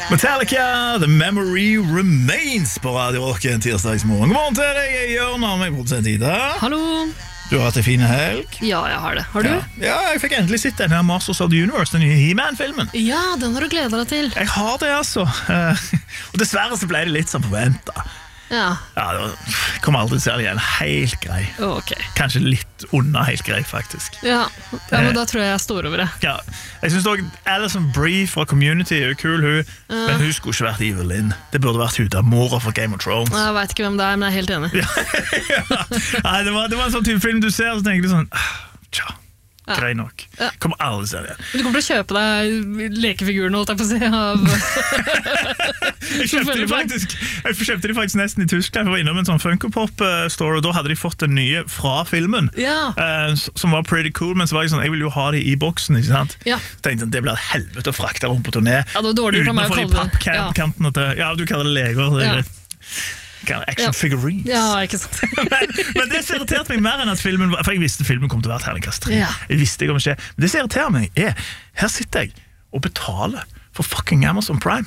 Metallica, The Memory Remains på Radio Rock en tirsdagsmorgen. God morgen til deg, Jørn, og meg produsent Ida. Hallo. Du har hatt en fin helg. Ja, jeg har det. Har du? Ja, jeg fikk endelig sett den her Masters of the Universe, den nye He-Man-filmen. Ja, den har du gledet deg til. Jeg har det, altså. Og dessverre så ble det litt som forventet. Ja. Ja, jeg kommer aldri til å se det igjen. Helt grei. Ok. Kanskje litt under helt grei, faktisk. Ja, men da tror jeg står over det. Ja, jeg synes også Alison Brie fra Community er kul, hun. Men hun skulle ikke vært Evelyn. Det burde vært hun der, mora fra Game of Thrones. Jeg vet ikke hvem det er, men jeg er helt enig. Ja. Nei, det var en sånn type film du ser, og så tenker du sånn, tja, grei nok. Kommer aldri til å se det igjen. Du kommer til å kjøpe deg lekefiguren, holdt jeg på å si, av... Jeg kjøpte de faktisk nesten i Tyskland. Jeg var innom en sånn Funko-Pop-store, og da hadde de fått den nye fra filmen, som var pretty cool, men så var jeg sånn, jeg vil jo ha de i boksen, ikke sant? Ja. Så tenkte jeg, det blir et helvete å frakte rundt på turné. Ja, det var dårlig for meg å kalle det. Pappkantene til, ja, du kaller det leger, det er greit. Action figurines. Ja, ikke sant. men det som irriterte meg mer enn at filmen, for jeg visste filmen kom til å være terningkast 3. Jeg visste jeg om å skje. Men det som irriterer meg er, her sitter jeg og betaler for fucking Amazon Prime.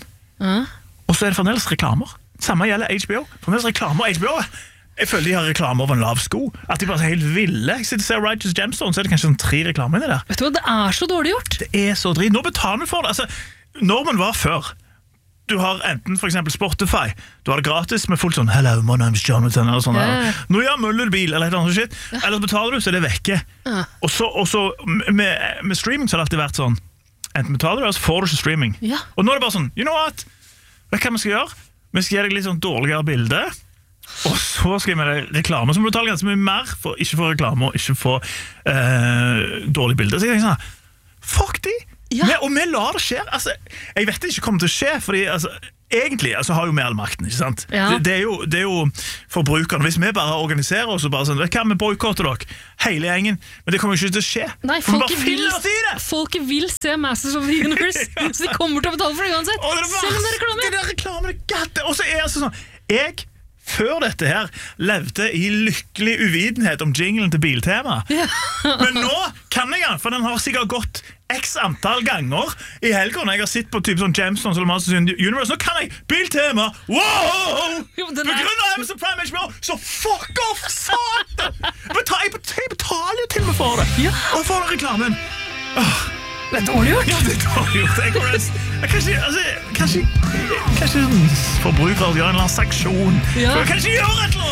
Og så er det fremdeles reklamer. Samme gjelder HBO. Fremdeles reklamer HBO. Jeg føler de har reklamer over en lav sko. At de bare er helt ville. Jeg sitter og ser Righteous Gemstones, så er det kanskje sånn 3 reklamer inni der. Vet du hva, det er så dårlig gjort. Det er så drit. Nå betaler du for det. Altså, normen var før. Du har enten for eksempel Spotify. Du har det gratis med folk sånn Hello, my name is Jonathan eller sånn Nå gjør møllerbil eller et eller annet shit Eller så betaler du, så er det vekke Og så med streaming så har det alltid vært sånn Enten betaler du, eller så får du ikke streaming Og nå er det bare sånn, you know what Vet du hva vi skal gjøre? Vi skal gi deg litt sånn dårligere bilde Og så skal vi med deg reklame Som betaler ganske mye mer for ikke få reklame Og ikke få dårlig bilde Så jeg tenker sånn, fuck de og vi lar det skje altså, jeg vet det ikke kommer til å skje fordi altså, egentlig altså, har jo vi all makten ikke sant? Det er jo forbrukerne hvis vi bare organiserer oss og bare sånn, vet du hva, vi boykotter dere hele gjengen, men det kommer jo ikke til å skje Nei, folket vil se Masters of the Universe så de kommer til å betale for det uansett selv om det er reklame det er reklame, og så er det sånn jeg før dette her levde i lykkelig uvitenhet om jinglen til Biltema. Men nå kan jeg den, for den har sikkert gått x antall ganger i helgen når jeg har sett på typ sånn Gemstones eller Masters of the Universe. Nå kan jeg Biltema! Wow! På grunn av Amazon Prime HBO, så fuck off, satan! Jeg betaler jo til meg for det. Og jeg får den reklamen. Det er dårlig gjort. Ja, det er dårlig gjort. Kanskje forbrukere gjør en eller annen saksjon. Kanskje gjør et eller annet.